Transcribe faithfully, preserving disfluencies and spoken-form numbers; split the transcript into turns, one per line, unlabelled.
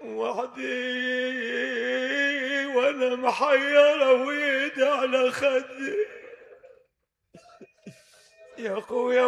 وحدي وانا محيرة وايدي على خدي يا اخويا